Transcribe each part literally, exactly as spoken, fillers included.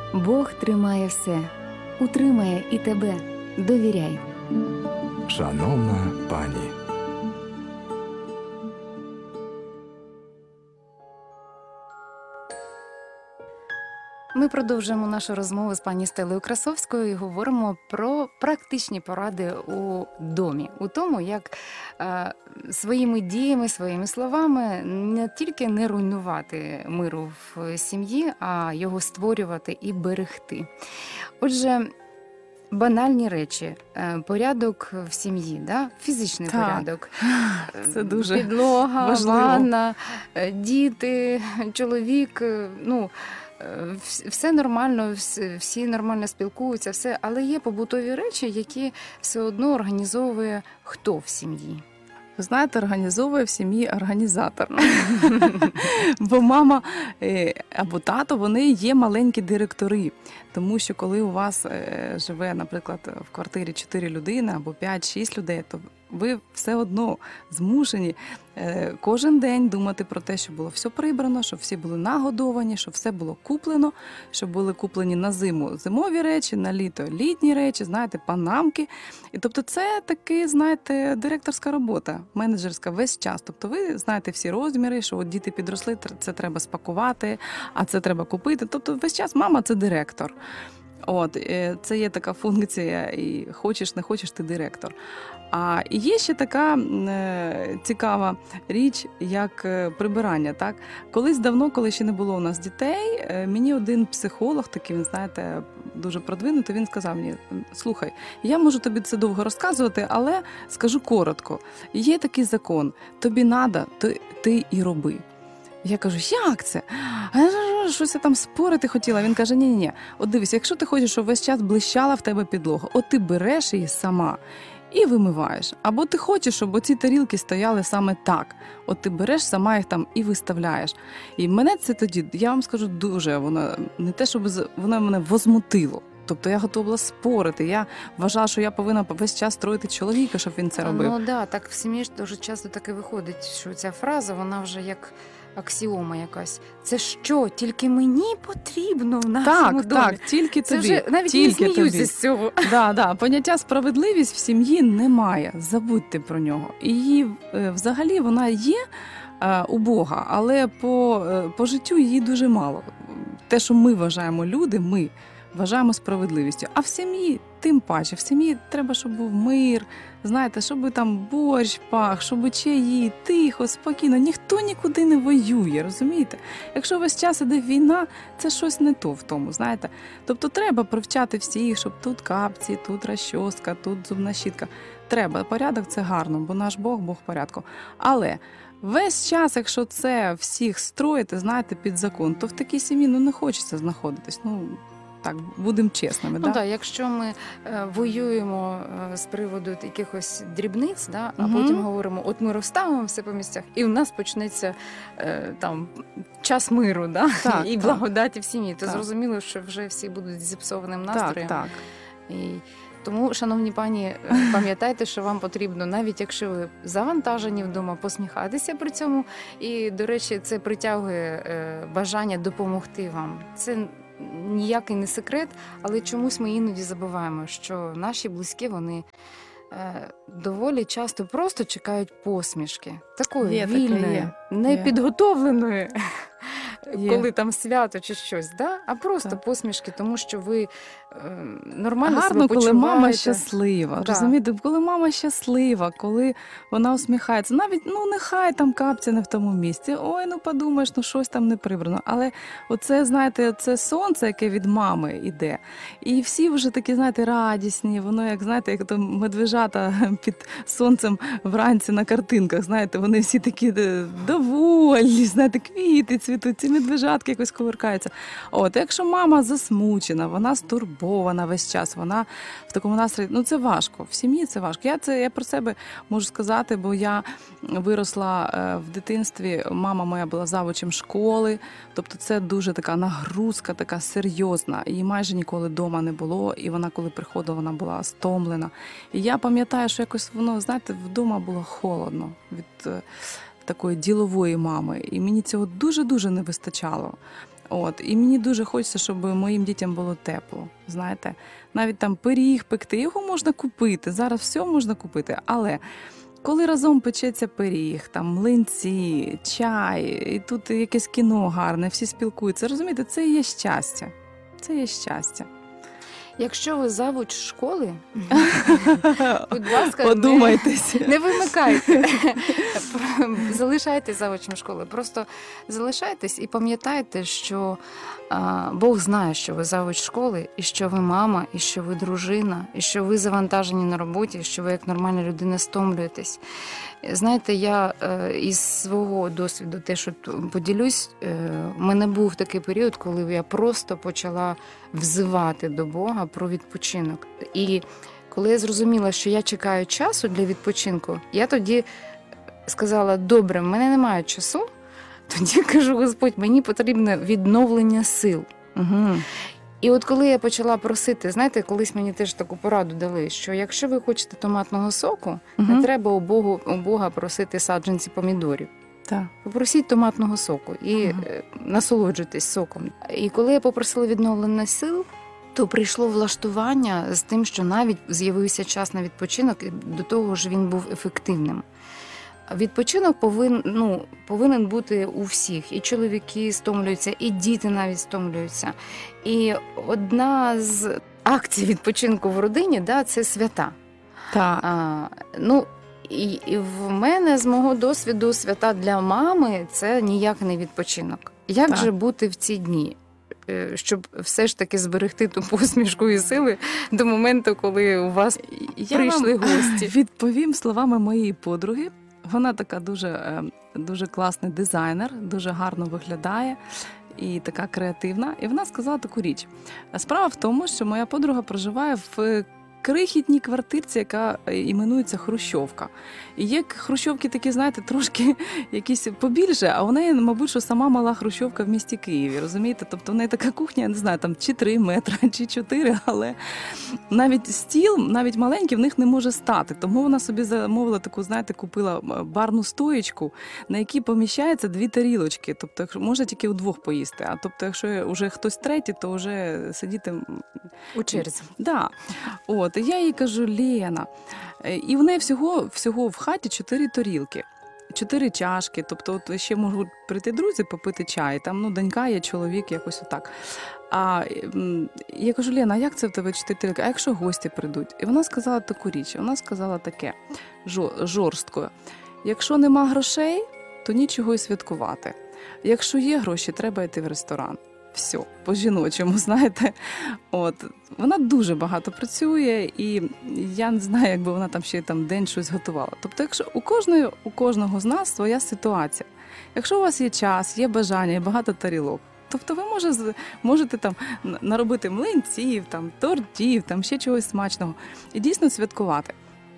Бог тримає все, утримає і тебе. Довіряй. Шановна пані. Ми продовжуємо нашу розмову з пані Стелею Красовською і говоримо про практичні поради у домі, у тому, як е, своїми діями, своїми словами не тільки не руйнувати миру в сім'ї, а його створювати і берегти. Отже, банальні речі, е, порядок в сім'ї, да? Фізичний Так. порядок, Це дуже підлога, важливо. ванна, е, діти, чоловік, е, ну, Вс- все нормально, вс- всі нормально спілкуються, все, але є побутові речі, які все одно організовує хто в сім'ї. Ви знаєте, організовує в сім'ї організатор. Бо мама е, або тато, вони є маленькі директори. Тому що коли у вас е, живе, наприклад, в квартирі чотири людини або п'ять-шість людей, то ви все одно змушені е, кожен день думати про те, щоб було все прибрано, щоб всі були нагодовані, щоб все було куплено, щоб були куплені на зиму зимові речі, на літо літні речі, знаєте, панамки. І тобто це таки, знаєте, директорська робота, менеджерська весь час. Тобто ви знаєте всі розміри, що от діти підросли, це треба спакувати, а це треба купити. Тобто весь час мама – це директор. От, е, це є така функція, і хочеш, не хочеш, ти директор. А і є ще така е, цікава річ, як е, прибирання. Так? Колись давно, коли ще не було у нас дітей, е, мені один психолог, такий, він, знаєте, дуже продвинутий, він сказав мені: слухай, я можу тобі це довго розказувати, але скажу коротко. Є такий закон, тобі надо, то ти і роби. Я кажу, як це? Щось я там спорити хотіла. Він каже, ні-ні-ні, от дивись, якщо ти хочеш, щоб весь час блищала в тебе підлога, от ти береш її сама і вимиваєш. Або ти хочеш, щоб оці тарілки стояли саме так. От ти береш сама їх там і виставляєш. І мене це тоді, я вам скажу, дуже, воно не те, щоб воно мене возмутило. Тобто я готова була спорити. Я вважала, що я повинна весь час строїти чоловіка, щоб він це робив. Ну так, да, так в сім'ї ж дуже часто так і виходить, що ця фраза, вона вже як аксіома якась. Це що, тільки мені потрібно в нашому Так, домі? так, тільки Це тобі. вже навіть тільки не сміюся тобі. з цього. Да, да. Поняття справедливість в сім'ї немає. Забудьте про нього. І її е, взагалі вона є е, у Бога, але по, е, по життю її дуже мало. Те, що ми вважаємо люди, ми вважаємо справедливістю. А в сім'ї тим паче. В сім'ї треба, щоб був мир, знаєте, щоб там борщ пах, щоб чаї, тихо, спокійно. Ніхто нікуди не воює, розумієте? Якщо весь час іде війна, це щось не то в тому, знаєте. Тобто треба привчати всіх, щоб тут капці, тут розчоска, тут зубна щітка. Треба. Порядок – це гарно, бо наш Бог – Бог порядку. Але весь час, якщо це всіх строїти, знаєте, під закон, то в такій сім'ї ну, не хочеться знаходитись. Ну, так, будемо чесними. Ну да? так, якщо ми е, воюємо е, з приводу якихось дрібниць, да, а Мгм. потім говоримо, от ми розставимо все по місцях, і в нас почнеться е, там час миру, да, Так, і так. благодаті в сім'ї, то Так. зрозуміло, що вже всі будуть з зіпсованим Так, настроєм. так. І тому, шановні пані, е, пам'ятайте, що вам потрібно, навіть якщо ви завантажені вдома, посміхатися при цьому. І, до речі, це притягує е, бажання допомогти вам. Це ніякий не секрет, але чомусь ми іноді забуваємо, що наші близькі, вони е, доволі часто просто чекають посмішки. Такої Є таке, вільної, є. непідготовленої, Є. коли там свято чи щось, да? А просто Так. посмішки, тому що ви е, нормально Гарно, себе коли почуваєте. мама щаслива. Да. Розумієте, коли мама щаслива, коли вона усміхається. Навіть, ну, нехай там капця не в тому місці. Ой, ну подумаєш, ну щось там не прибрано. Але оце, знаєте, це сонце, яке від мами йде. І всі вже такі, знаєте, радісні. Воно, як, знаєте, як то медвежата під сонцем вранці на картинках, знаєте, вони всі такі е, довольні, знаєте, квіти цвітуть, ці медвежатки якось кувиркаються. От, якщо мама засмучена, вона стурбована весь час, вона в такому настрої, ну це важко, в сім'ї це важко. Я це я про себе можу сказати, бо я виросла е, в дитинстві, мама моя була завучем школи, тобто це дуже така нагрузка, така серйозна. Її майже ніколи вдома не було, і вона, коли приходила, вона була стомлена. І я пам'ятаю, що якось воно, знаєте, вдома було холодно від е, такої ділової мами, і мені цього дуже-дуже не вистачало. От, і мені дуже хочеться, щоб моїм дітям було тепло. Знаєте, навіть там пиріг пекти, його можна купити. Зараз все можна купити. Але коли разом печеться пиріг, там млинці, чай, і тут якесь кіно гарне, всі спілкуються. Розумієте, це і є щастя. Це є щастя. Якщо ви завуч школи, будь ласка, не, Подумайтесь. не вимикайте. Залишайтесь завучем школи. Просто залишайтесь і пам'ятайте, що а, Бог знає, що ви завуч школи, і що ви мама, і що ви дружина, і що ви завантажені на роботі, і що ви як нормальна людина стомлюєтесь. Знаєте, я е, із свого досвіду теж от поділюсь, е, в мене був такий період, коли я просто почала взивати до Бога про відпочинок. І коли я зрозуміла, що я чекаю часу для відпочинку, я тоді сказала: добре, в мене немає часу, тоді кажу: Господь, мені потрібне відновлення сил. Угу. І от коли я почала просити, знаєте, колись мені теж таку пораду дали, що якщо ви хочете томатного соку, Угу. не треба у Бога, у Бога просити саджанці помідорів. Так. Попросіть томатного соку і Ага. е, насолоджуйтесь соком. І коли я попросила відновлення сил, то прийшло влаштування з тим, що навіть з'явився час на відпочинок, і до того ж він був ефективним. Відпочинок повин, ну, повинен бути у всіх. І чоловіки стомлюються, і діти навіть стомлюються. І одна з акцій відпочинку в родині, да, це свята. Так. А, ну, і, і в мене, з мого досвіду, свята для мами – це ніяк не відпочинок. Як Так. же бути в ці дні? Е, щоб все ж таки зберегти ту посмішку і сили до моменту, коли у вас Я прийшли вам гості. відповім словами моєї подруги. Вона така дуже, е, дуже класний дизайнер, дуже гарно виглядає і така креативна. І вона сказала таку річ. Справа в тому, що моя подруга проживає в крихітній квартирці, яка іменується Хрущовка. І є хрущовки такі, знаєте, трошки якісь побільше, а у неї, мабуть, що сама мала хрущовка в місті Києві, розумієте? Тобто в неї така кухня, я не знаю, там чи три метри, чи чотири, але навіть стіл, навіть маленький, в них не може стати. Тому вона собі замовила таку, знаєте, купила барну стоєчку, на якій поміщається дві тарілочки. Тобто якщо можна тільки удвох поїсти, а тобто якщо вже хтось третій, то вже сидіти У черзі. Да. От, і я їй кажу: Лена, і в неї всього, всього в хаті чотири тарілки, чотири чашки, тобто от ще можуть прийти друзі попити чай, там, ну, донька є, чоловік, якось отак. А м, я кажу: Лена, а як це в тебе чотири тарілки? А якщо гості прийдуть? І вона сказала таку річ, вона сказала таке, жо- жорстко: якщо нема грошей, то нічого й святкувати. Якщо є гроші, треба йти в ресторан. Все, по-жіночому, знаєте. От. Вона дуже багато працює, і я не знаю, якби вона там ще там день щось готувала. Тобто, якщо у кожної, у кожного з нас своя ситуація. Якщо у вас є час, є бажання і багато тарілок, тобто ви може, можете там наробити млинців, там, тортів, там ще чогось смачного і дійсно святкувати.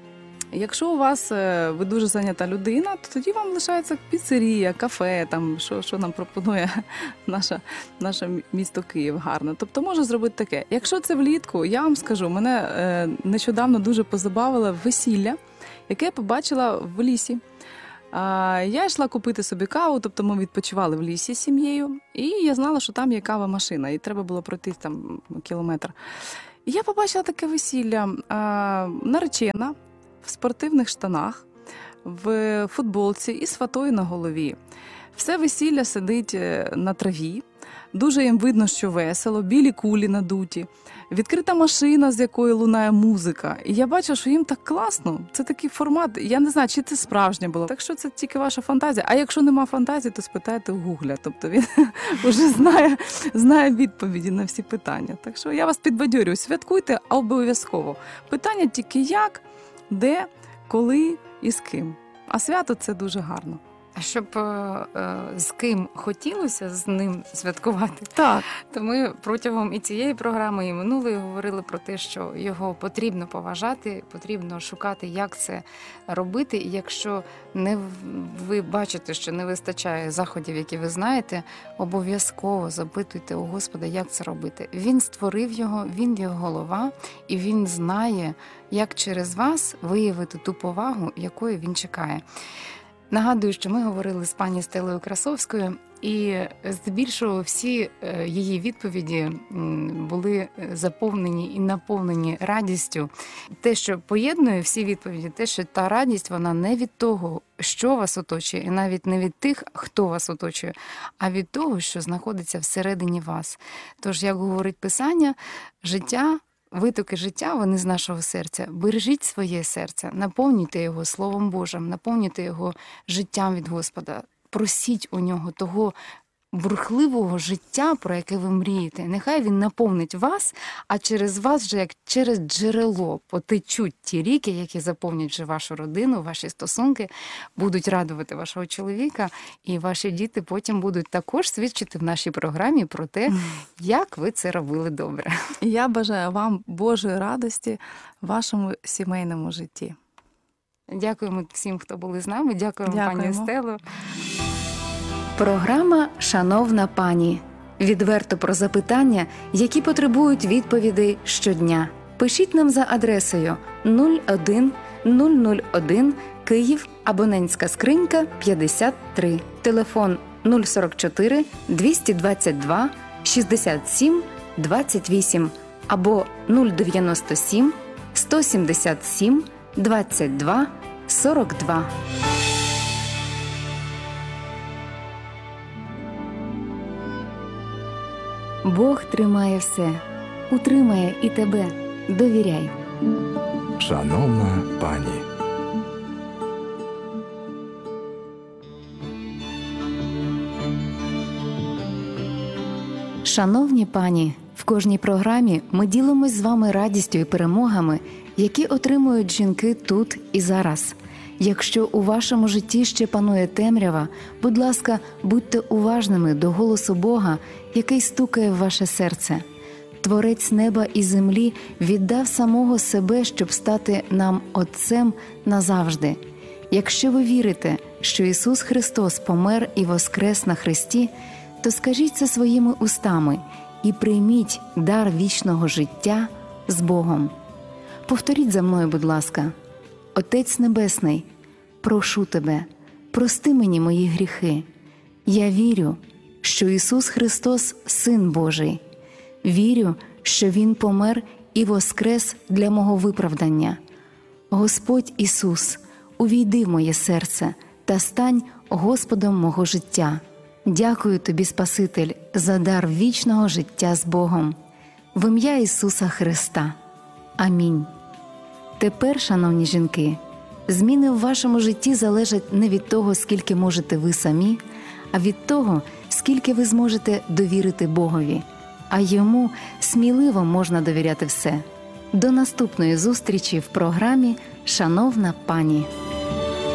Якщо у вас ви дуже зайнята людина, то тоді вам лишається піцерія, кафе, там що, що нам пропонує наша, наше місто Київ гарне. Тобто можна зробити таке. Якщо це влітку, я вам скажу, мене е, нещодавно дуже позабавило весілля, яке я побачила в лісі. А, я йшла купити собі каву, тобто ми відпочивали в лісі з сім'єю, і я знала, що там є кава-машина, і треба було пройти там кілометр. І я побачила таке весілля, а, наречена, в спортивних штанах, в футболці і з фатою на голові. Все весілля сидить на траві, дуже їм видно, що весело, білі кулі надуті, відкрита машина, з якої лунає музика. І я бачу, що їм так класно. Це такий формат, я не знаю, чи це справжнє було. Так що це тільки ваша фантазія. А якщо нема фантазії, то спитайте у Гугля. Тобто він вже знає, знає відповіді на всі питання. Так що я вас підбадьорюю, святкуйте обов'язково. Питання тільки як, де, коли і з ким. А свято – це дуже гарно. А щоб е, е, з ким хотілося з ним святкувати, Так. то ми протягом і цієї програми, і минулої говорили про те, що його потрібно поважати, потрібно шукати, як це робити. І якщо не в- ви бачите, що не вистачає заходів, які ви знаєте, обов'язково запитуйте у Господа, як це робити. Він створив його, він його голова, і він знає, як через вас виявити ту повагу, якої він чекає. Нагадую, що ми говорили з пані Стелею Красовською І здебільшого всі е, її відповіді м, були заповнені і наповнені радістю. Те, що поєднує всі відповіді, те, що та радість, вона не від того, що вас оточує, і навіть не від тих, хто вас оточує, а від того, що знаходиться всередині вас. Тож, як говорить Писання, життя, витоки життя, вони з нашого серця. Бережіть своє серце, наповнюйте його Словом Божим, наповнюйте його життям від Господа. Просіть у нього того бурхливого життя, про яке ви мрієте. Нехай він наповнить вас, а через вас вже як через джерело потечуть ті ріки, які заповнять вже вашу родину, ваші стосунки, будуть радувати вашого чоловіка, і ваші діти потім будуть також свідчити в нашій програмі про те, як ви це робили добре. І я бажаю вам Божої радості в вашому сімейному житті. Дякуємо всім, хто були з нами. Дякуємо, пані Дякуємо. Естело. Програма «Шановна пані». Відверто про запитання, які потребують відповідей щодня. Пишіть нам за адресою нуль один нуль нуль один Київ, абонентська скринька п'ятдесят три. Телефон нуль сорок чотири двісті двадцять два шістдесят сім двадцять вісім або нуль дев'яносто сім сто сімдесят сім двадцять два сорок два. Бог тримає все, утримає і тебе. Довіряй. Шановна пані. Шановні пані, в кожній програмі ми ділимось з вами радістю і перемогами, які отримують жінки тут і зараз. Якщо у вашому житті ще панує темрява, будь ласка, будьте уважними до голосу Бога, який стукає в ваше серце. Творець неба і землі віддав самого себе, щоб стати нам Отцем назавжди. Якщо ви вірите, що Ісус Христос помер і воскрес на хресті, то скажіть це своїми устами і прийміть дар вічного життя з Богом. Повторіть за мною, будь ласка. Отець Небесний, прошу Тебе, прости мені мої гріхи. Я вірю, що Ісус Христос – Син Божий. Вірю, що Він помер і воскрес для мого виправдання. Господь Ісус, увійди в моє серце та стань Господом мого життя. Дякую Тобі, Спаситель, за дар вічного життя з Богом. В ім'я Ісуса Христа. Амінь. Тепер, шановні жінки, зміни в вашому житті залежать не від того, скільки можете ви самі, а від того, скільки ви зможете довірити Богові. А Йому сміливо можна довіряти все. До наступної зустрічі в програмі «Шановна пані».